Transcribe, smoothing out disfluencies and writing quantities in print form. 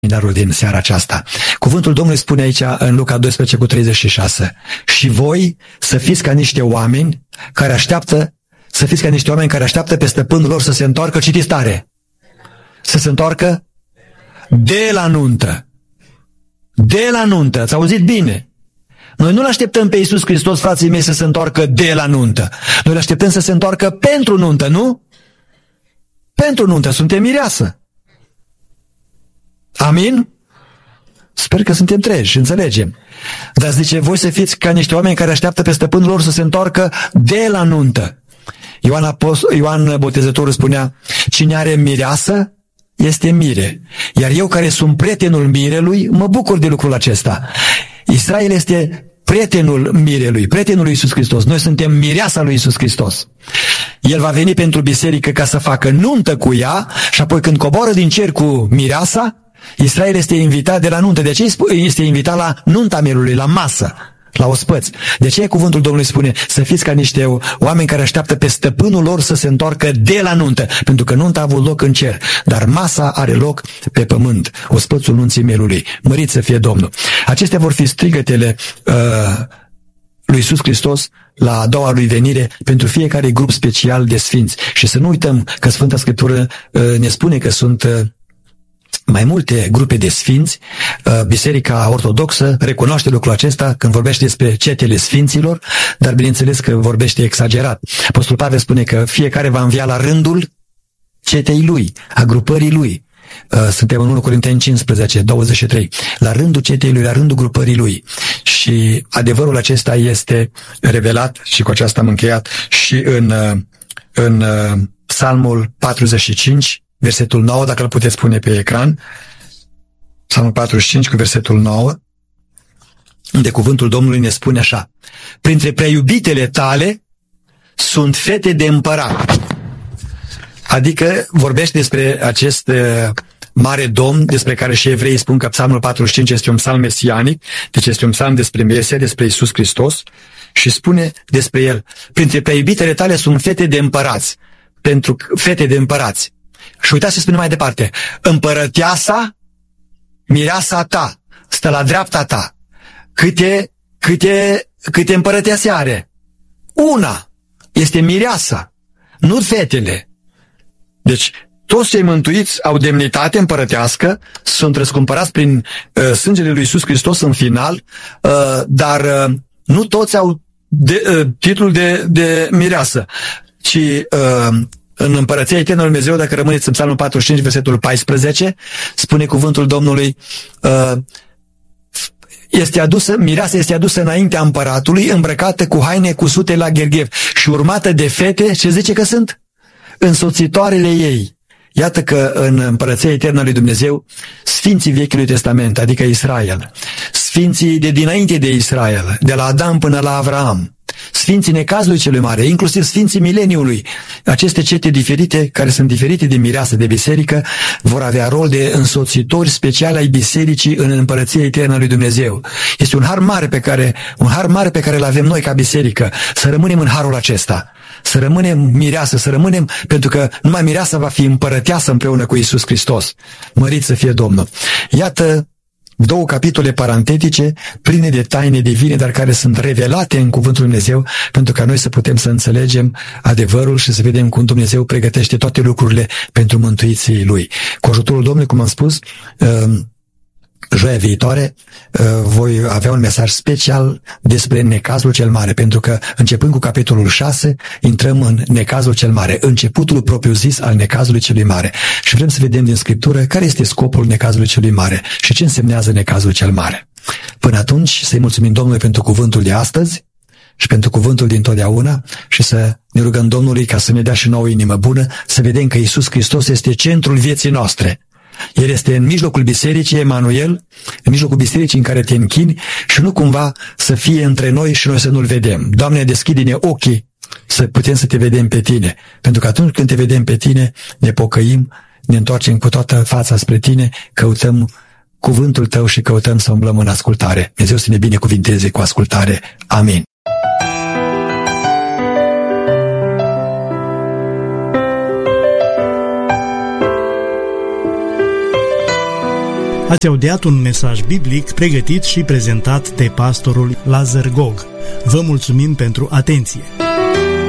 seminarul din seara aceasta. Cuvântul Domnului spune aici în Luca 12:36: și voi să fiți ca niște oameni care așteaptă, pe stăpânul lor să se întoarcă, citiți tare, să se întoarcă de la nuntă. De la nuntă, ați auzit bine? Noi nu-L așteptăm pe Iisus Hristos, frații mei, să se întoarcă de la nuntă. Noi L așteptăm să se întoarcă pentru nuntă, nu? Pentru nuntă, suntem mireasă. Amin? Sper că suntem treji și înțelegem. Dar zice, voi să fiți ca niște oameni care așteaptă pe stăpânul lor să se întoarcă de la nuntă. Ioan Botezătorul spunea, cine are mireasă este mire. Iar eu care sunt prietenul mirelui, mă bucur de lucrul acesta. Israel este prietenul mirelui, prietenul lui Iisus Hristos. Noi suntem mireasa lui Iisus Hristos. El va veni pentru biserică ca să facă nuntă cu ea și apoi când coboară din cer cu mireasa, Israel este invitat de la nuntă. De ce este invitat la nunta mielului, la masă, la ospăți? De ce cuvântul Domnului spune să fiți ca niște oameni care așteaptă pe stăpânul lor să se întoarcă de la nuntă? Pentru că nunta a avut loc în cer, dar masa are loc pe pământ, ospățul nunții mielului. Mărit să fie Domnul! Acestea vor fi strigătele lui Iisus Hristos la a doua lui venire pentru fiecare grup special de sfinți. Și să nu uităm că Sfânta Scriptură ne spune că sunt mai multe grupe de sfinți. Biserica Ortodoxă recunoaște lucrul acesta când vorbește despre cetele sfinților, dar bineînțeles că vorbește exagerat. Apostolul Pavel spune că fiecare va învia la rândul cetei lui, a grupării lui. Suntem în 1 Corinteni 15:23. La rândul cetei lui, la rândul grupării lui. Și adevărul acesta este revelat, și cu aceasta am încheiat, și în Psalmul 45, versetul 9, dacă îl puteți pune pe ecran. Psalmul 45 cu versetul 9, unde cuvântul Domnului ne spune așa: printre preiubitele tale sunt fete de împărat. Adică vorbește despre acest mare domn despre care și evreii spun că Psalmul 45 este un psalm mesianic, deci este un psalm despre Mesia, despre Iisus Hristos, și spune despre el: printre preiubitele tale sunt fete de împărați. Pentru fete de împărați. Și uitați ce spune mai departe: împărăteasa, mireasa ta, stă la dreapta ta. Câte împărătease are? Una. Este mireasa, nu fetele. Deci, toți cei mântuiți au demnitate împărătească, sunt răscumpărați prin sângele lui Iisus Hristos în final, dar nu toți au titlul de mireasă, ci în Împărăția Eternă lui Dumnezeu, dacă rămâneți în Psalmul 45, versetul 14, spune cuvântul Domnului, mireasa este adusă înaintea împăratului, îmbrăcată cu haine cusute la gherghev și urmată de fete, ce zice că sunt? Însoțitoarele ei. Iată că în Împărăția Eternă lui Dumnezeu, sfinții Vechiului Testament, adică Israel, sfinții de dinainte de Israel, de la Adam până la Avraam, sfinții necazului celui mare, inclusiv sfinții mileniului, aceste cete diferite, care sunt diferite de mireasă, de biserică, vor avea rol de însoțitori speciali ai bisericii în Împărăția Eternă lui Dumnezeu. Este un har mare pe care îl avem noi ca biserică, să rămânem în harul acesta. Să rămânem mireasă, să rămânem, pentru că numai mireasa va fi împărăteasă împreună cu Iisus Hristos. Mărit să fie Domnul! Iată două capitole parantetice, pline de taine divine, dar care sunt revelate în Cuvântul Lui Dumnezeu, pentru ca noi să putem să înțelegem adevărul și să vedem cum Dumnezeu pregătește toate lucrurile pentru mântuiții Lui. Cu ajutorul Domnului, cum am spus, joia viitoare voi avea un mesaj special despre necazul cel mare, pentru că începând cu capitolul 6 intrăm în necazul cel mare, începutul propriu-zis al necazului celui mare, și vrem să vedem din Scriptură care este scopul necazului celui mare și ce însemnează necazul cel mare. Până atunci, să-i mulțumim Domnului pentru cuvântul de astăzi și pentru cuvântul din totdeauna și să ne rugăm Domnului ca să ne dea și nouă inimă bună, să vedem că Iisus Hristos este centrul vieții noastre. El este în mijlocul bisericii, Emanuel, în mijlocul bisericii în care te închini, și nu cumva să fie între noi și noi să nu-L vedem. Doamne, deschide-ne ochii să putem să te vedem pe Tine, pentru că atunci când te vedem pe Tine, ne pocăim, ne întoarcem cu toată fața spre Tine, căutăm cuvântul Tău și căutăm să umblăm în ascultare. Dumnezeu să ne binecuvinteze cu ascultare. Amin. Ați audiat un mesaj biblic pregătit și prezentat de pastorul Lazar Gog. Vă mulțumim pentru atenție!